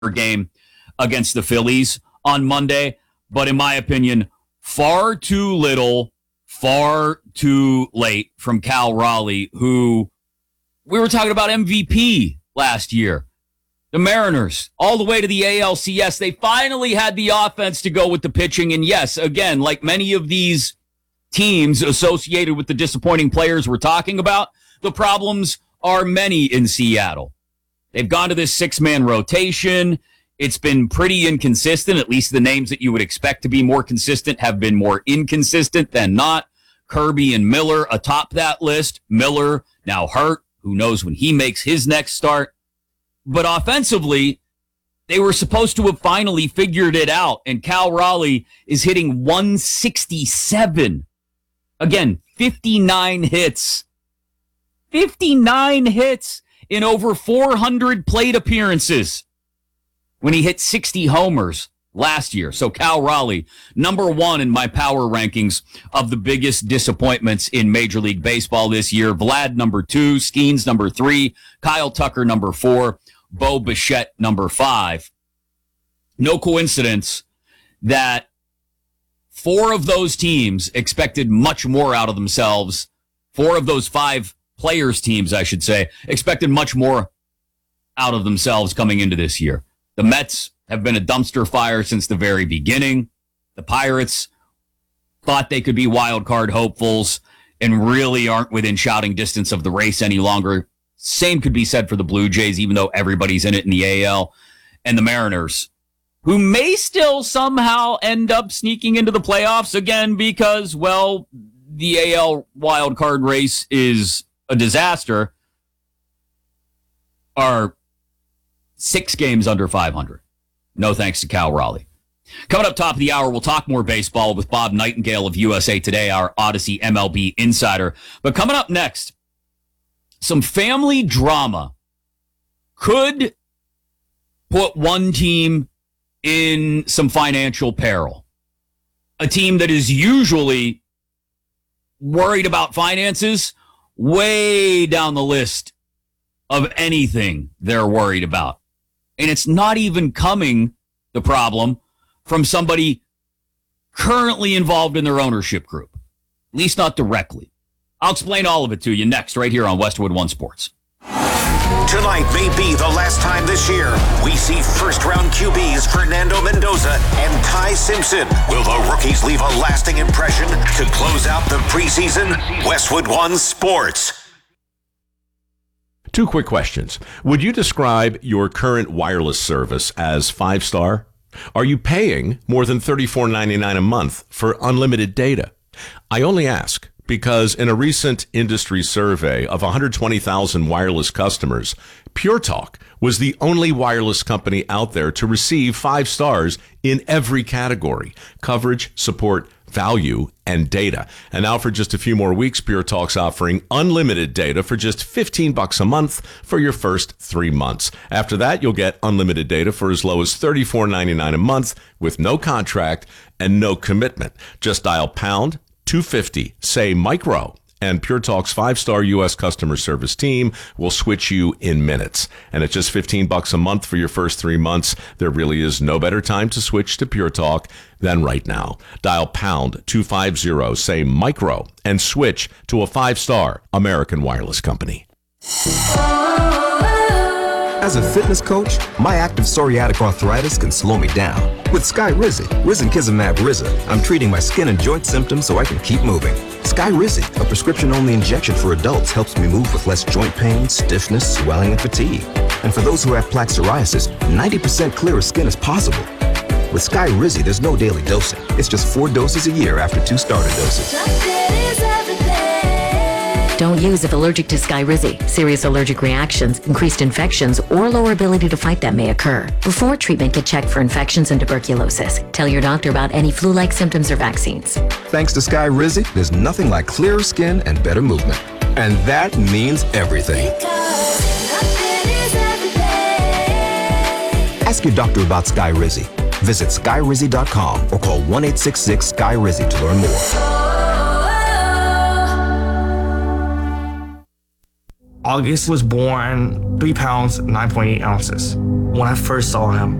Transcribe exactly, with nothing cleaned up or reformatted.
game against the Phillies on Monday. But in my opinion, far too little, far too late from Cal Raleigh, who we were talking about M V P last year. The Mariners, all the way to the A L C S, they finally had the offense to go with the pitching. And yes, again, like many of these teams associated with the disappointing players we're talking about, the problems are many in Seattle. They've gone to this six-man rotation. It's been pretty inconsistent. At least the names that you would expect to be more consistent have been more inconsistent than not. Kirby and Miller atop that list. Miller now hurt. Who knows when he makes his next start? But offensively, they were supposed to have finally figured it out. And Cal Raleigh is hitting one sixty-seven. Again, fifty-nine hits. fifty-nine hits in over four hundred plate appearances when he hit sixty homers last year. So Cal Raleigh, number one in my power rankings of the biggest disappointments in Major League Baseball this year. Vlad, number two. Skeens, number three. Kyle Tucker, number four. Bo Bichette, number five. No coincidence that four of those teams expected much more out of themselves. Four of those five players' teams, I should say, expected much more out of themselves coming into this year. The Mets have been a dumpster fire since the very beginning. The Pirates thought they could be wild card hopefuls and really aren't within shouting distance of the race any longer. Same could be said for the Blue Jays, even though everybody's in it in the A L. And the Mariners, who may still somehow end up sneaking into the playoffs again because, well, the A L wild card race is a disaster, are six games under five hundred. No thanks to Cal Raleigh. Coming up top of the hour, we'll talk more baseball with Bob Nightingale of U S A Today, our Odyssey M L B insider. But coming up next, some family drama could put one team in some financial peril. A team that is usually worried about finances, way down the list of anything they're worried about. And it's not even coming, the problem, from somebody currently involved in their ownership group. At least not directly. I'll explain all of it to you next, right here on Westwood One Sports. Tonight may be the last time this year we see first-round Q Bs Fernando Mendoza and Ty Simpson. Will the rookies leave a lasting impression to close out the preseason? Westwood One Sports. Two quick questions. Would you describe your current wireless service as five-star? Are you paying more than thirty-four ninety-nine a month for unlimited data? I only ask because in a recent industry survey of one hundred twenty thousand wireless customers, Pure Talk was the only wireless company out there to receive five stars in every category: coverage, support, value, and data. And now for just a few more weeks, Pure Talk's offering unlimited data for just fifteen bucks a month for your first three months. After that, you'll get unlimited data for as low as thirty-four ninety-nine a month with no contract and no commitment. Just dial pound two fifty, say micro, and Pure Talk's five-star U S customer service team will switch you in minutes. And at just fifteen bucks a month for your first three months, there really is no better time to switch to Pure Talk than right now. Dial pound two fifty, say micro, and switch to a five-star American wireless company. As a fitness coach, my active psoriatic arthritis can slow me down. With Skyrizi, risankizumab Riza, I'm treating my skin and joint symptoms so I can keep moving. Skyrizi, a prescription-only injection for adults, helps me move with less joint pain, stiffness, swelling, and fatigue. And for those who have plaque psoriasis, ninety percent clearer skin is possible. With Skyrizi, there's no daily dosing. It's just four doses a year after two starter doses. Don't use if allergic to Skyrizi. Serious allergic reactions, increased infections, or lower ability to fight them may occur. Before treatment, get checked for infections and tuberculosis. Tell your doctor about any flu-like symptoms or vaccines. Thanks to Skyrizi, there's nothing like clearer skin and better movement. And that means everything. Ask your doctor about Skyrizi. Visit Skyrizi dot com or call one eight six six Sky Rizi to learn more. August was born three pounds, nine point eight ounces. When I first saw him,